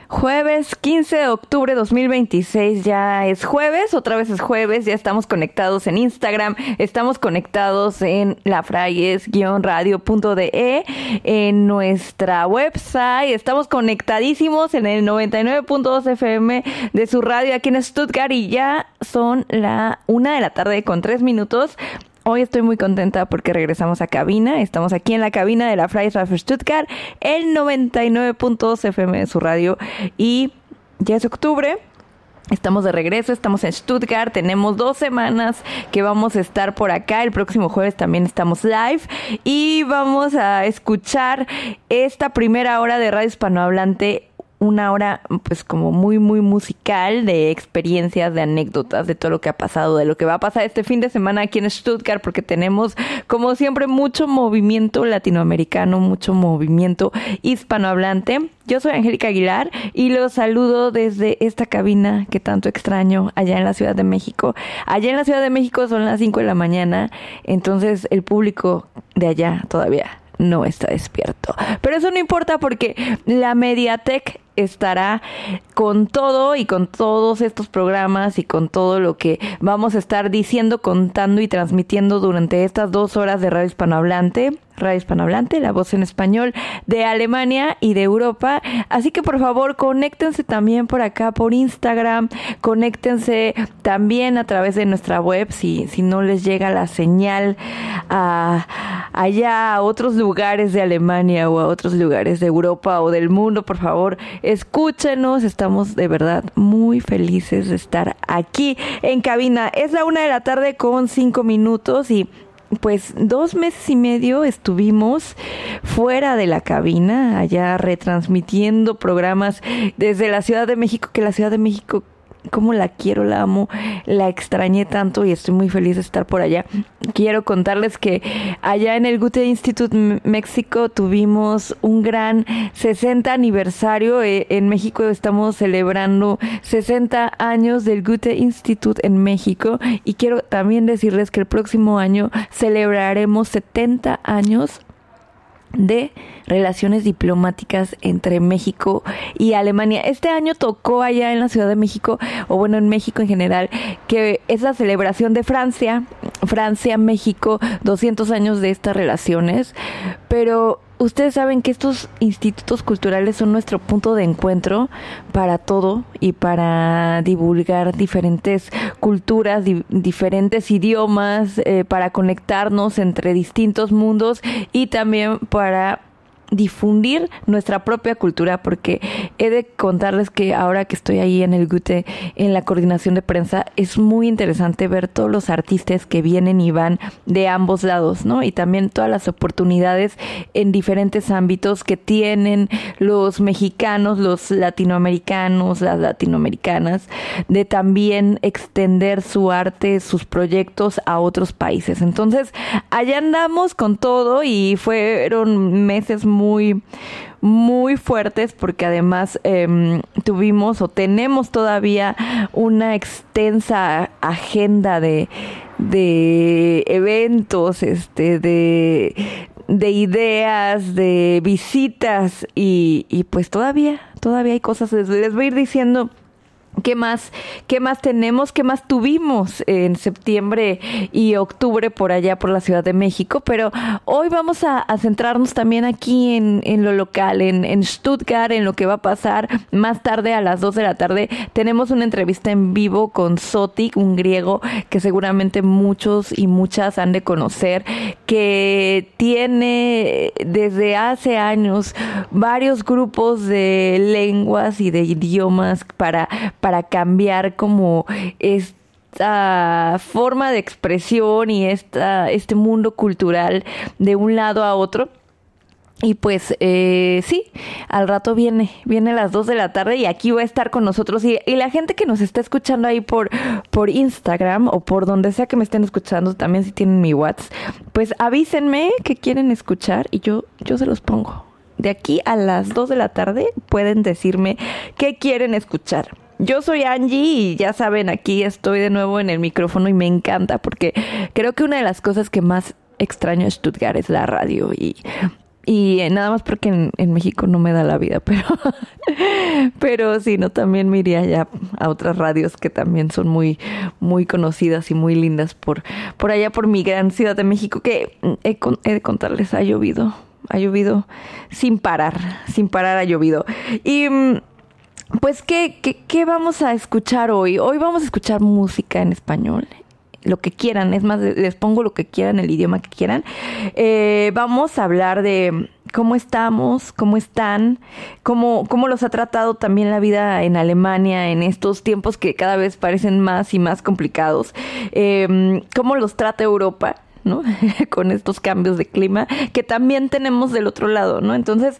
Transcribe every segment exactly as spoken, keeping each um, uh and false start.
Jueves quince de octubre de dos mil veintiséis, ya es jueves, otra vez es jueves, ya estamos conectados en Instagram, estamos conectados en lafrayes guion radio punto de, en nuestra website, estamos conectadísimos en el noventa y nueve punto dos F M de su radio aquí en Stuttgart y ya son la una de la tarde con tres minutos. Hoy estoy muy contenta porque regresamos a cabina. Estamos aquí en la cabina de la Freies Radio Stuttgart, el noventa y nueve punto dos F M de su radio. Y ya es octubre. Estamos de regreso, estamos en Stuttgart, tenemos dos semanas que vamos a estar por acá, el próximo jueves también estamos live y vamos a escuchar esta primera hora de Radio Hispanohablante, una hora pues como muy muy musical de experiencias, de anécdotas, de todo lo que ha pasado, de lo que va a pasar este fin de semana aquí en Stuttgart, porque tenemos como siempre mucho movimiento latinoamericano, mucho movimiento hispanohablante. Yo soy Angélica Aguilar y los saludo desde esta cabina que tanto extraño allá en la Ciudad de México. Allá en la Ciudad de México son las cinco de la mañana, entonces el público de allá todavía no está despierto. Pero eso no importa porque la Mediatek estará con todo y con todos estos programas y con todo lo que vamos a estar diciendo, contando y transmitiendo durante estas dos horas de Radio Hispanohablante. Radio Hispanohablante, la voz en español de Alemania y de Europa. Así que por favor, conéctense también por acá, por Instagram. Conéctense también a través de nuestra web si, si no les llega la señal a, allá a otros lugares de Alemania o a otros lugares de Europa o del mundo. Por favor, escúchenos. Estamos de verdad muy felices de estar aquí en cabina. Es la una de la tarde con cinco minutos y pues dos meses y medio estuvimos fuera de la cabina, allá retransmitiendo programas desde la Ciudad de México, que la Ciudad de México, cómo la quiero, la amo, la extrañé tanto y estoy muy feliz de estar por allá. Quiero contarles que allá en el Goethe Institut México tuvimos un gran sesenta aniversario. En México estamos celebrando sesenta años del Goethe Institut en México y quiero también decirles que el próximo año celebraremos setenta años de relaciones diplomáticas entre México y Alemania. Este año tocó allá en la Ciudad de México, o bueno, en México en general, que es la celebración de Francia, Francia-México, doscientos años de estas relaciones, pero ustedes saben que estos institutos culturales son nuestro punto de encuentro para todo y para divulgar diferentes culturas, di- diferentes idiomas, eh, para conectarnos entre distintos mundos y también para difundir nuestra propia cultura, porque he de contarles que ahora que estoy ahí en el Goethe, en la coordinación de prensa, es muy interesante ver todos los artistas que vienen y van de ambos lados, ¿no? Y también todas las oportunidades en diferentes ámbitos que tienen los mexicanos, los latinoamericanos, las latinoamericanas, de también extender su arte, sus proyectos a otros países. Entonces, allá andamos con todo y fueron meses muy muy, muy fuertes porque además eh, tuvimos o tenemos todavía una extensa agenda de, de eventos, este, de, de ideas, de visitas y, y pues todavía, todavía hay cosas. Les, les voy a ir diciendo ¿Qué más, qué más tenemos? ¿Qué más tuvimos en septiembre y octubre por allá por la Ciudad de México? Pero hoy vamos a, a centrarnos también aquí en, en lo local, en, en Stuttgart, en lo que va a pasar más tarde a las dos de la tarde. Tenemos una entrevista en vivo con Zotic, un griego que seguramente muchos y muchas han de conocer, que tiene desde hace años varios grupos de lenguas y de idiomas para para cambiar como esta forma de expresión y esta, este mundo cultural de un lado a otro. Y pues eh, sí, al rato viene, viene a las dos de la tarde y aquí va a estar con nosotros. Y, y la gente que nos está escuchando ahí por, por Instagram o por donde sea que me estén escuchando, también si tienen mi WhatsApp, pues avísenme que quieren escuchar y yo, yo se los pongo. De aquí a las dos de la tarde pueden decirme qué quieren escuchar. Yo soy Angie y ya saben, aquí estoy de nuevo en el micrófono y me encanta porque creo que una de las cosas que más extraño de Stuttgart es la radio y Y eh, nada más porque en, en México no me da la vida, pero, pero sí, no, también me iría ya a otras radios que también son muy, muy conocidas y muy lindas por, por allá, por mi gran Ciudad de México, que he, he de contarles, ha llovido, ha llovido sin parar, sin parar ha llovido. Y pues, ¿qué, qué, qué vamos a escuchar hoy? Hoy vamos a escuchar música en español. Lo que quieran, es más, les pongo lo que quieran, el idioma que quieran. Eh, vamos a hablar de cómo estamos, cómo están, cómo, cómo los ha tratado también la vida en Alemania en estos tiempos que cada vez parecen más y más complicados. Eh, cómo los trata Europa, ¿no? Con estos cambios de clima que también tenemos del otro lado, ¿no? Entonces,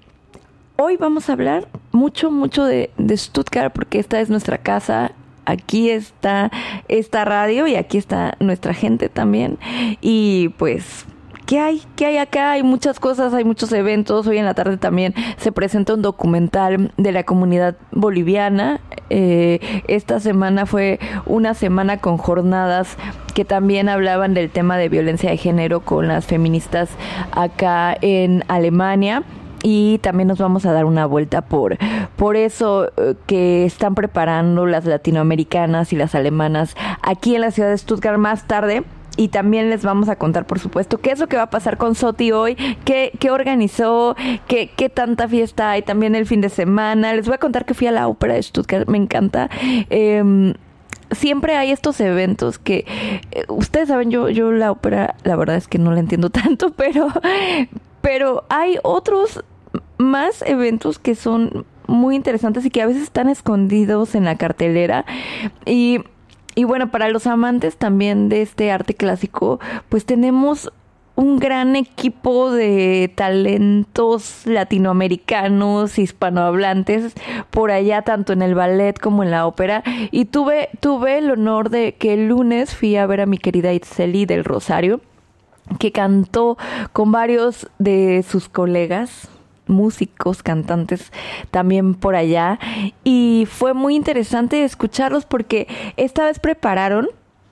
hoy vamos a hablar mucho, mucho de, de Stuttgart, porque esta es nuestra casa. Aquí está esta radio y aquí está nuestra gente también. Y pues, ¿qué hay? ¿Qué hay acá? Hay muchas cosas, hay muchos eventos. Hoy en la tarde también se presenta un documental de la comunidad boliviana. Eh, esta semana fue una semana con jornadas que también hablaban del tema de violencia de género con las feministas acá en Alemania. Y también nos vamos a dar una vuelta por, por eso eh, que están preparando las latinoamericanas y las alemanas aquí en la ciudad de Stuttgart más tarde. Y también les vamos a contar, por supuesto, qué es lo que va a pasar con Soti hoy, qué, qué organizó, qué, qué tanta fiesta hay también el fin de semana. Les voy a contar que fui a la ópera de Stuttgart, me encanta. Eh, siempre hay estos eventos que eh, ustedes saben, yo, yo la ópera, la verdad es que no la entiendo tanto, pero... Pero hay otros más eventos que son muy interesantes y que a veces están escondidos en la cartelera. Y, y bueno, para los amantes también de este arte clásico, pues tenemos un gran equipo de talentos latinoamericanos, hispanohablantes, por allá, tanto en el ballet como en la ópera. Y tuve, tuve el honor de que el lunes fui a ver a mi querida Itzeli del Rosario, que cantó con varios de sus colegas, músicos, cantantes también por allá, y fue muy interesante escucharlos porque esta vez prepararon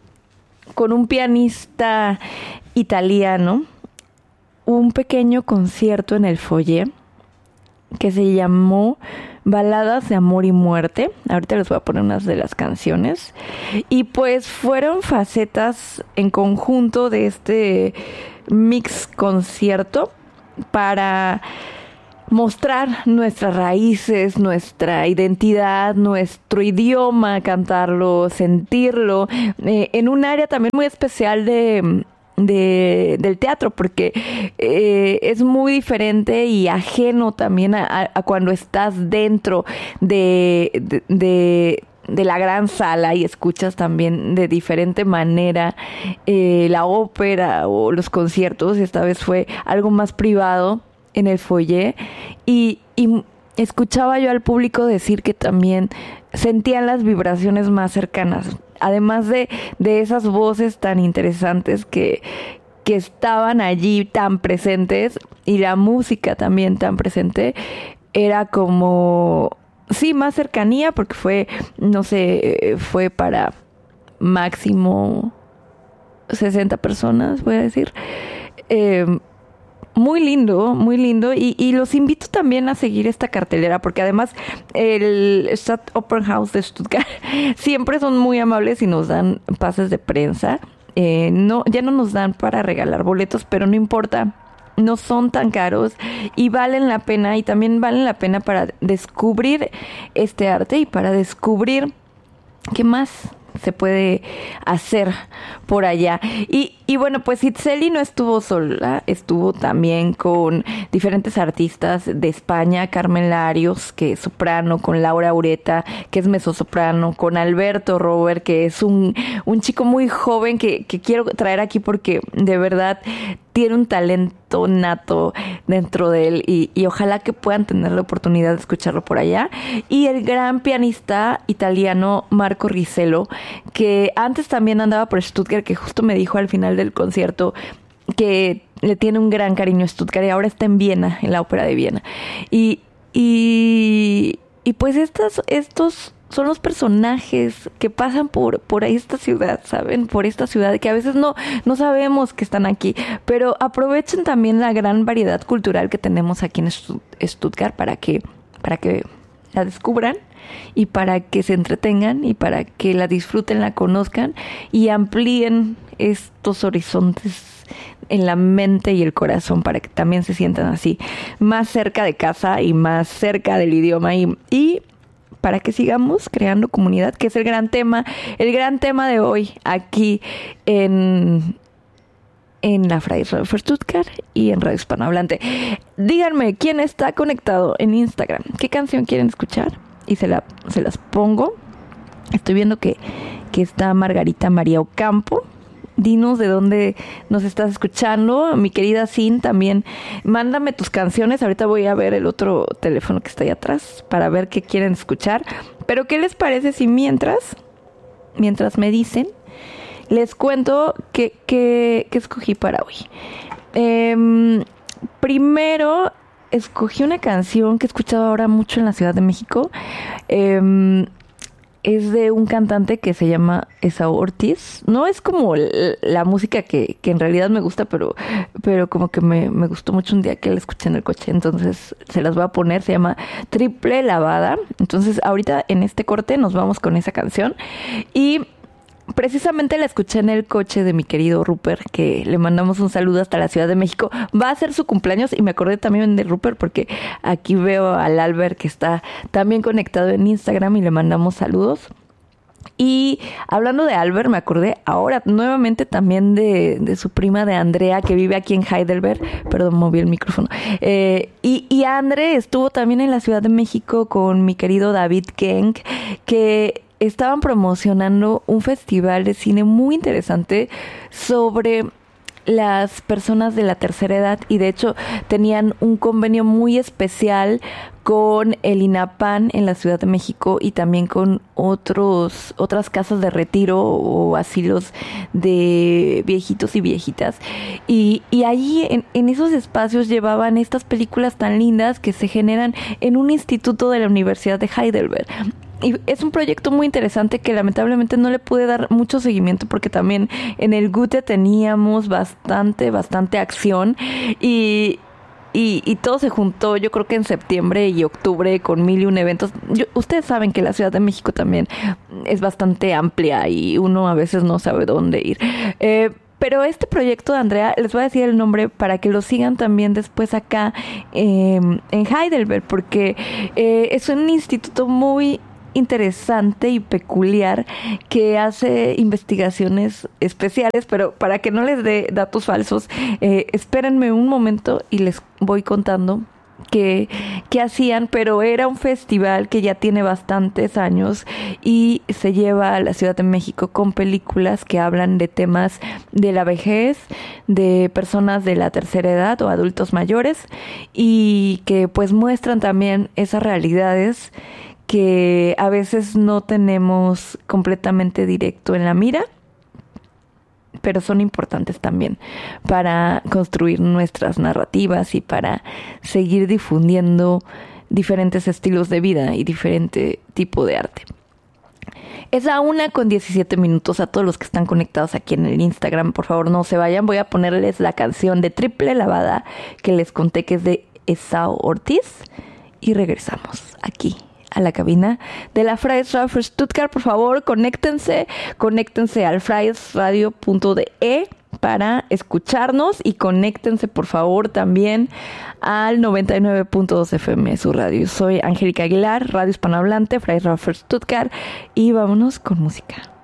con un pianista italiano un pequeño concierto en el foyer que se llamó Baladas de Amor y Muerte. Ahorita les voy a poner unas de las canciones. Y pues fueron facetas en conjunto de este mix concierto para mostrar nuestras raíces, nuestra identidad, nuestro idioma, cantarlo, sentirlo, eh, en un área también muy especial de... De, del teatro, porque eh, es muy diferente y ajeno también a, a cuando estás dentro de, de, de, de la gran sala y escuchas también de diferente manera eh, la ópera o los conciertos. Esta vez fue algo más privado en el foyer y, y escuchaba yo al público decir que también sentían las vibraciones más cercanas. Además de, de esas voces tan interesantes que, que estaban allí tan presentes y la música también tan presente, era como, sí, más cercanía porque fue, no sé, fue para máximo sesenta personas, voy a decir. Eh, Muy lindo, muy lindo. Y, y los invito también a seguir esta cartelera, porque además el Stadtopernhaus de Stuttgart siempre son muy amables y nos dan pases de prensa. Eh, no, ya no nos dan para regalar boletos, pero no importa. No son tan caros y valen la pena, y también valen la pena para descubrir este arte y para descubrir qué más se puede hacer por allá. Y, y bueno, pues Itzeli no estuvo sola, estuvo también con diferentes artistas de España, Carmen Larios, que es soprano, con Laura Ureta, que es mezzosoprano, con Alberto Robert, que es un, un chico muy joven que, que quiero traer aquí porque de verdad tiene un talento nato dentro de él y, y ojalá que puedan tener la oportunidad de escucharlo por allá. Y el gran pianista italiano Marco Risello, que antes también andaba por Stuttgart, que justo me dijo al final del concierto que le tiene un gran cariño a Stuttgart y ahora está en Viena, en la ópera de Viena. Y, y, y pues estas, estos son los personajes que pasan por, por esta ciudad, ¿saben? Por esta ciudad que a veces no, no sabemos que están aquí, pero aprovechen también la gran variedad cultural que tenemos aquí en Stuttgart para que, para que la descubran y para que se entretengan y para que la disfruten, la conozcan y amplíen estos horizontes en la mente y el corazón para que también se sientan así más cerca de casa y más cerca del idioma y, y para que sigamos creando comunidad, que es el gran tema, el gran tema de hoy aquí en, en la Freies Radio für Stuttgart y en Radio Hispanohablante. Díganme, ¿quién está conectado en Instagram? ¿Qué canción quieren escuchar? Y se, la, se las pongo. Estoy viendo que, que está Margarita María Ocampo. Dinos de dónde nos estás escuchando. Mi querida Sin, también mándame tus canciones. Ahorita voy a ver el otro teléfono que está ahí atrás para ver qué quieren escuchar. Pero ¿qué les parece si mientras, mientras me dicen, les cuento qué, qué, qué escogí para hoy? Eh, primero, escogí una canción que he escuchado ahora mucho en la Ciudad de México. Eh, Es de un cantante que se llama Esau Ortiz. No es como la música que, que en realidad me gusta, pero, pero como que me, me gustó mucho un día que la escuché en el coche. Entonces se las voy a poner. Se llama Triple Lavada. Entonces ahorita en este corte nos vamos con esa canción. Y precisamente la escuché en el coche de mi querido Rupert, que le mandamos un saludo hasta la Ciudad de México. Va a ser su cumpleaños y me acordé también de Rupert porque aquí veo al Albert que está también conectado en Instagram y le mandamos saludos. Y hablando de Albert, me acordé ahora nuevamente también de, de su prima de Andrea, que vive aquí en Heidelberg. Perdón, moví el micrófono. Eh, y, y Andre estuvo también en la Ciudad de México con mi querido David Genk, que estaban promocionando un festival de cine muy interesante sobre las personas de la tercera edad y de hecho tenían un convenio muy especial con el INAPAN en la Ciudad de México y también con otros otras casas de retiro o asilos de viejitos y viejitas y, y ahí en, en esos espacios llevaban estas películas tan lindas que se generan en un instituto de la Universidad de Heidelberg. Y es un proyecto muy interesante que lamentablemente no le pude dar mucho seguimiento porque también en el Gute teníamos bastante, bastante acción y, y, y todo se juntó yo creo que en septiembre y octubre con mil y un eventos. Yo, ustedes saben que la Ciudad de México también es bastante amplia y uno a veces no sabe dónde ir. Eh, Pero este proyecto de Andrea, les voy a decir el nombre para que lo sigan también después acá eh, en Heidelberg porque eh, es un instituto muy interesante y peculiar que hace investigaciones especiales, pero para que no les dé datos falsos, eh, espérenme un momento y les voy contando qué, qué hacían, pero era un festival que ya tiene bastantes años y se lleva a la Ciudad de México con películas que hablan de temas de la vejez, de personas de la tercera edad o adultos mayores y que pues muestran también esas realidades que a veces no tenemos completamente directo en la mira, pero son importantes también para construir nuestras narrativas y para seguir difundiendo diferentes estilos de vida y diferente tipo de arte. Es la una con diecisiete minutos. A todos los que están conectados aquí en el Instagram, por favor no se vayan. Voy a ponerles la canción de Triple Lavada que les conté que es de Esau Ortiz y regresamos aquí a la cabina de la Freies Radio für Stuttgart. Por favor, conéctense, conéctense al freies radio punto de e para escucharnos y conéctense, por favor, también al noventa y nueve punto dos F M, su radio. Soy Angélica Aguilar, Radio Hispanohablante, Freies Radio für Stuttgart y vámonos con música.